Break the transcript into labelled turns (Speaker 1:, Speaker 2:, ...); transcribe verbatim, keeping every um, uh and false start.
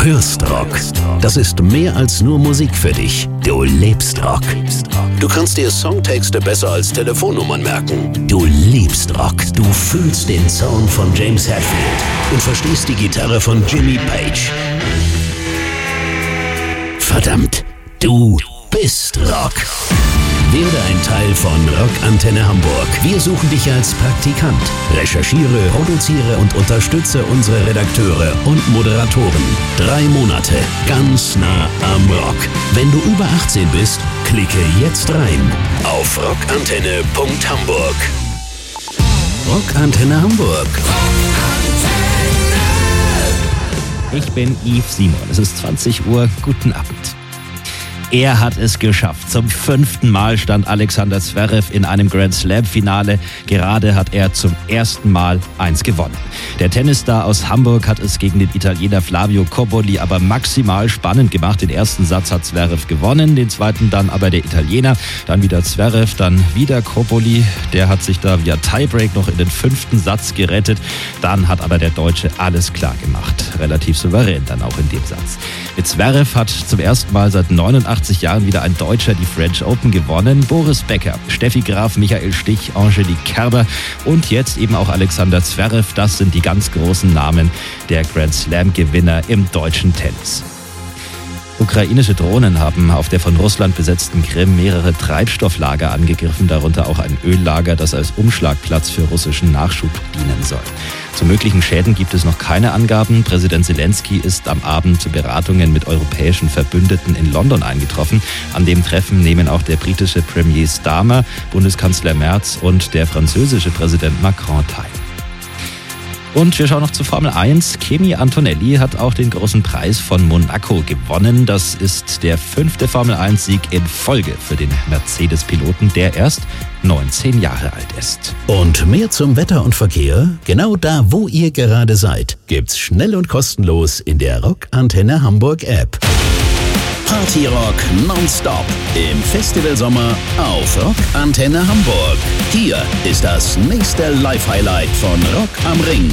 Speaker 1: hörst Rock. Das ist mehr als nur Musik für dich. Du lebst Rock. Du kannst dir Songtexte besser als Telefonnummern merken. Du liebst Rock. Du fühlst den Sound von James Hetfield und verstehst die Gitarre von Jimmy Page. Verdammt, du bist Rock. Werde ein Teil von Rock Antenne Hamburg. Wir suchen dich als Praktikant. Recherchiere, produziere und unterstütze unsere Redakteure und Moderatoren. Drei Monate, ganz nah am Rock. Wenn du über achtzehn bist, klicke jetzt rein auf rockantenne punkt hamburg. Rock Antenne Hamburg.
Speaker 2: Ich bin Yves Simon. Es ist zwanzig Uhr. Guten Abend. Er hat es geschafft. Zum fünften Mal stand Alexander Zverev in einem Grand Slam-Finale. Gerade hat er zum ersten Mal eins gewonnen. Der Tennisstar aus Hamburg hat es gegen den Italiener Flavio Cobolli aber maximal spannend gemacht. Den ersten Satz hat Zverev gewonnen, den zweiten dann aber der Italiener. Dann wieder Zverev, dann wieder Cobolli. Der hat sich da via Tiebreak noch in den fünften Satz gerettet. Dann hat aber der Deutsche alles klar gemacht. Relativ souverän dann auch in dem Satz. Mit Zverev hat zum ersten Mal seit neunundachtzig Jahren wieder ein Deutscher die French Open gewonnen. Boris Becker, Steffi Graf, Michael Stich, Angelique Kerber und jetzt eben auch Alexander Zverev. Das sind die ganz großen Namen der Grand Slam-Gewinner im deutschen Tennis. Ukrainische Drohnen haben auf der von Russland besetzten Krim mehrere Treibstofflager angegriffen, darunter auch ein Öllager, das als Umschlagplatz für russischen Nachschub dienen soll. Zu möglichen Schäden gibt es noch keine Angaben. Präsident Zelensky ist am Abend zu Beratungen mit europäischen Verbündeten in London eingetroffen. An dem Treffen nehmen auch der britische Premier Starmer, Bundeskanzler Merz und der französische Präsident Macron teil. Und wir schauen noch zur Formel eins. Kimi Antonelli hat auch den großen Preis von Monaco gewonnen. Das ist der fünfte Formel eins Sieg in Folge für den Mercedes-Piloten, der erst neunzehn Jahre alt ist.
Speaker 1: Und mehr zum Wetter und Verkehr? Genau da, wo ihr gerade seid, gibt's schnell und kostenlos in der Rock Antenne Hamburg App. Party Rock nonstop im Festivalsommer auf Rock Antenne Hamburg. Hier ist das nächste Live-Highlight von Rock am Ring.